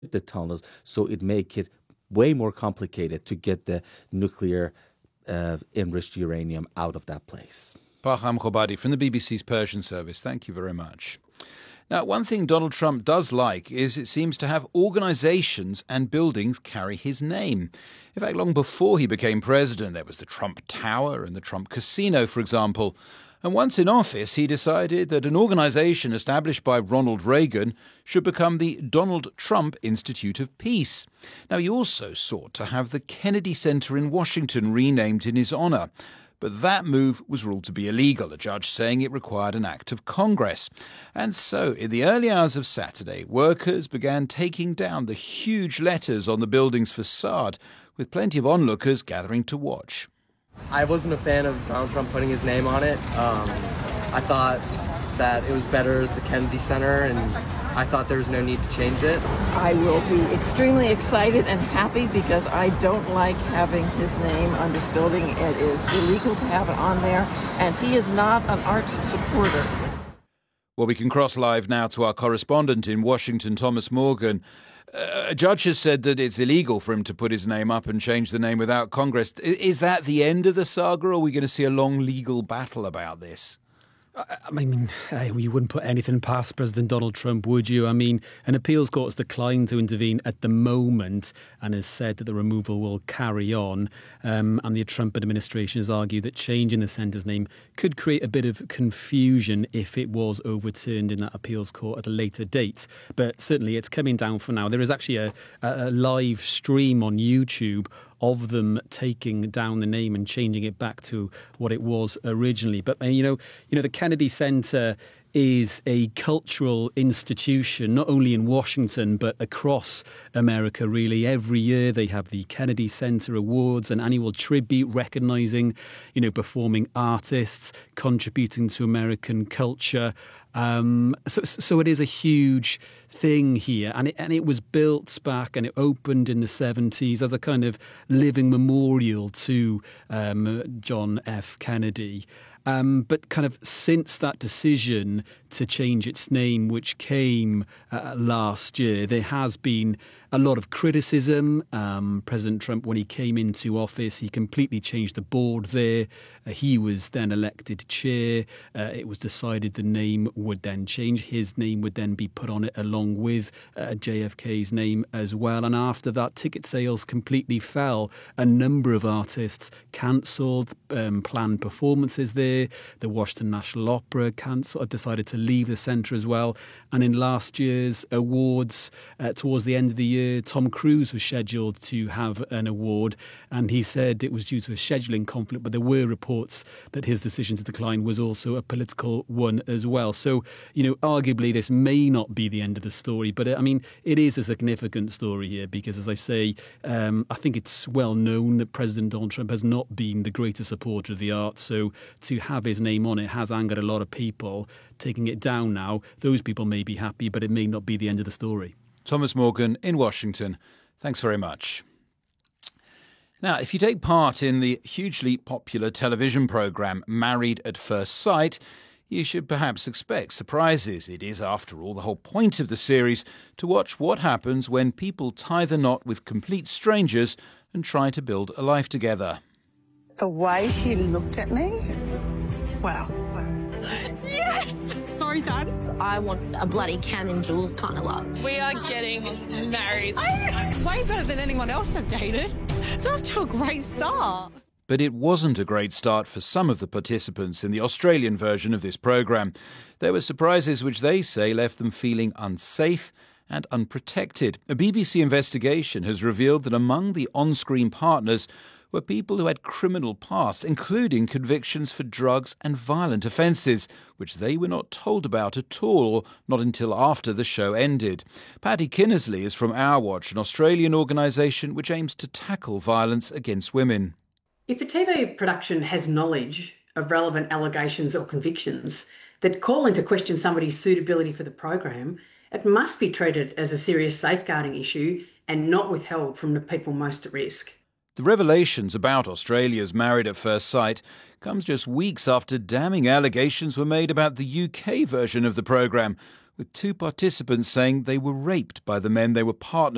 the tunnels, so it make it way more complicated to get the nuclear enriched uranium out of that place. Bahram Khobadi from the BBC's Persian service. Thank you very much. Now, one thing Donald Trump does like is it seems to have organisations and buildings carry his name. In fact, long before he became president, there was the Trump Tower and the Trump Casino, for example. And once in office, he decided that an organisation established by Ronald Reagan should become the Donald Trump Institute of Peace. Now, he also sought to have the Kennedy Center in Washington renamed in his honour. But that move was ruled to be illegal, a judge saying it required an act of Congress. And so, in the early hours of Saturday, workers began taking down the huge letters on the building's facade, with plenty of onlookers gathering to watch. I wasn't a fan of Donald Trump putting his name on it. I thought that it was better as the Kennedy Center, and I thought there was no need to change it. I will be extremely excited and happy because I don't like having his name on this building. It is illegal to have it on there, and he is not an arts supporter. Well, we can cross live now to our correspondent in Washington, Thomas Morgan. A judge has said that it's illegal for him to put his name up and change the name without Congress. Is that the end of the saga, or are we going to see a long legal battle about this? I mean, you wouldn't put anything past President Donald Trump, would you? I mean, an appeals court has declined to intervene at the moment and has said that the removal will carry on. And the Trump administration has argued that changing the centre's name could create a bit of confusion if it was overturned in that appeals court at a later date. But certainly it's coming down for now. There is actually a live stream on YouTube of them taking down the name and changing it back to what it was originally. But, the Kennedy Center is a cultural institution, not only in Washington, but across America, really. Every year they have the Kennedy Center Awards, an annual tribute recognising, performing artists, contributing to American culture. So it is a huge thing here, and it was built back and it opened in the 70s as a kind of living memorial to John F. Kennedy. But kind of since that decision to change its name, which came last year, there has been a lot of criticism. President Trump, when he came into office, he completely changed the board there. He was then elected chair. It was decided the name would then change. His name would then be put on it along with JFK's name as well. And after that, ticket sales completely fell. A number of artists cancelled planned performances there. The Washington National Opera decided to leave the centre as well. And in last year's awards, towards the end of the year, Tom Cruise was scheduled to have an award, and he said it was due to a scheduling conflict, but there were reports that his decision to decline was also a political one as well. So, arguably this may not be the end of the story, but it is a significant story here because, as I say, I think it's well known that President Donald Trump has not been the greatest supporter of the arts, so to have his name on it has angered a lot of people. Taking it down now, those people may be happy, but it may not be the end of the story. Thomas Morgan in Washington. Thanks very much. Now, if you take part in the hugely popular television programme Married at First Sight, you should perhaps expect surprises. It is, after all, the whole point of the series to watch what happens when people tie the knot with complete strangers and try to build a life together. The way he looked at me, wow. Yes! Sorry, Dad. I want a bloody Cam and Jules kind of love. We are getting married. Way better than anyone else I've dated. It's off to a great start. But it wasn't a great start for some of the participants in the Australian version of this programme. There were surprises which they say left them feeling unsafe and unprotected. A BBC investigation has revealed that among the on-screen partners were people who had criminal pasts, including convictions for drugs and violent offences, which they were not told about at all, or not until after the show ended. Paddy Kinnersley is from Our Watch, an Australian organisation which aims to tackle violence against women. If a TV production has knowledge of relevant allegations or convictions that call into question somebody's suitability for the program, it must be treated as a serious safeguarding issue and not withheld from the people most at risk. The revelations about Australia's Married at First Sight comes just weeks after damning allegations were made about the UK version of the programme, with two participants saying they were raped by the men they were partners